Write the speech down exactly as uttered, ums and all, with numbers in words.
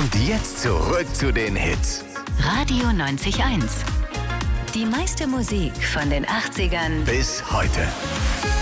Und jetzt zurück zu den Hits. Radio neunzig Komma eins. Die meiste Musik von den achtzigern Bis heute.